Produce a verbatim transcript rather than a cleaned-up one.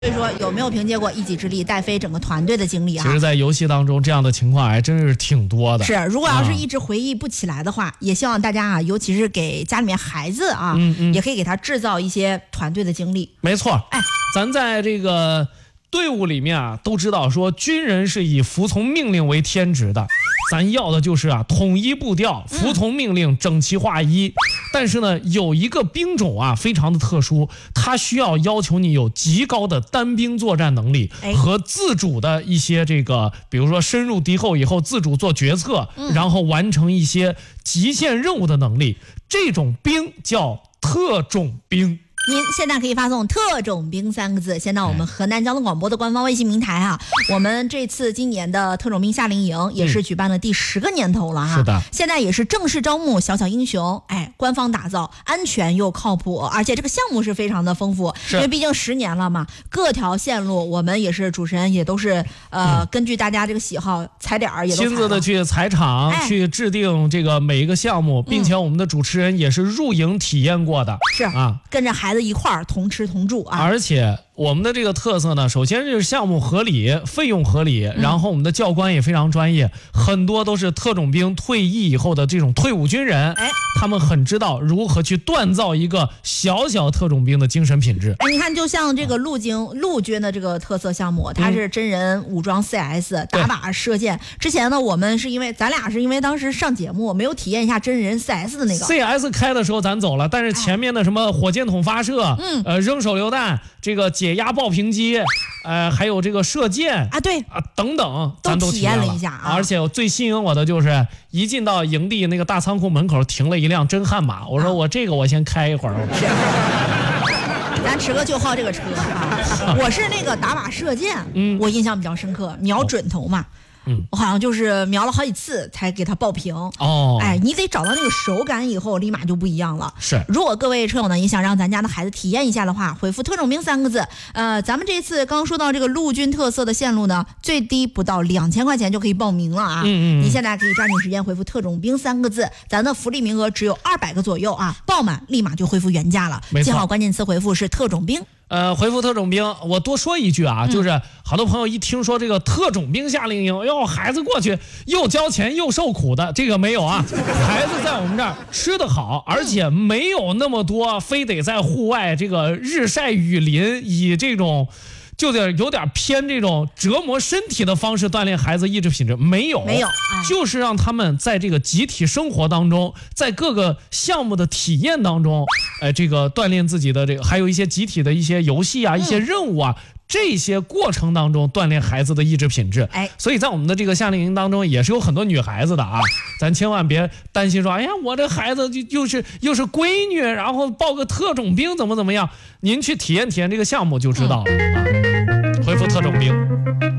所以说，有没有凭借过一己之力带飞整个团队的经历啊？ 其实，在游戏当中，这样的情况还真是挺多的。 是，如果要是一直回忆不起来的话，啊、也希望大家啊，尤其是给家里面孩子啊，嗯嗯也可以给他制造一些团队的经历。 没错，哎，咱在这个队伍里面啊，都知道说军人是以服从命令为天职的。咱要的就是啊，统一步调，服从命令，整齐划一。嗯、但是呢，有一个兵种啊，非常的特殊，它需要要求你有极高的单兵作战能力和自主的一些这个，比如说深入敌后以后自主做决策，嗯、然后完成一些极限任务的能力。这种兵叫特种兵。 您现在可以发送特种兵三个字先到我们河南交通广播的官方微信平台哈、啊。我们这次今年的特种兵夏令营也是举办了第十个年头了哈、啊。 是的， 现在也是正式招募小小英雄，哎，官方打造，安全又靠谱，而且这个项目是非常的丰富，因为毕竟十年了嘛，各条线路我们也是主持人也都是呃、嗯、根据大家这个喜好踩点儿也都亲自的去踩场、哎、去制定这个每一个项目，并且我们的主持人也是入营体验过的， 是啊，跟着孩子一块儿同吃同住啊， 而且我们的这个特色呢，首先就是项目合理，费用合理，嗯、然后我们的教官也非常专业，很多都是特种兵退役以后的这种退伍军人，哎，他们很知道如何去锻造一个小小特种兵的精神品质。 哎，你看，就像这个陆军陆军的这个特色项目，它是真人武装 C S、嗯、打靶射箭。之前呢，我们是因为咱俩是因为当时上节目没有体验一下真人 C S 的那个 C S 开的时候咱走了，但是前面的什么火箭筒发射，嗯，呃，扔手榴弹，这个解压爆屏机，呃，还有这个射箭啊，对啊，等等，咱都体验了一下啊。 而且最吸引我的就是一进到营地那个大仓库门口停了一辆真悍马，我说我这个我先开一会儿。 是，咱池哥就好这个车啊。我是那个打靶射箭，嗯，我印象比较深刻，瞄准头嘛。嗯，我好像就是瞄了好几次才给它爆屏哦。哎，你得找到那个手感以后，立马就不一样了。 是， 如果各位车友呢也想让咱家的孩子体验一下的话，回复特种兵三个字。呃，咱们这次刚说到这个陆军特色的线路呢，最低不到两千块钱就可以报名了啊。嗯嗯。你现在可以抓紧时间回复特种兵三个字，咱的福利名额只有二百个左右啊，报满立马就恢复原价了。记好关键词回复是特种兵。 呃，回复特种兵，我多说一句啊，嗯、就是好多朋友一听说这个特种兵夏令营，哟，孩子过去又交钱又受苦的，这个没有啊，孩子在我们这儿吃得好，而且没有那么多非得在户外这个日晒雨淋，以这种就得有点偏这种折磨身体的方式锻炼孩子意志品质，没有， 没有，哎、 就是让他们在这个集体生活当中，在各个项目的体验当中，哎，这个锻炼自己的这个，还有一些集体的一些游戏啊，一些任务啊。嗯，这些过程当中锻炼孩子的意志品质，哎，所以在我们的这个夏令营当中也是有很多女孩子的啊，咱千万别担心说，哎呀，我这孩子就又是又是闺女，然后报个特种兵怎么怎么样，您去体验体验这个项目就知道了啊。回复特种兵。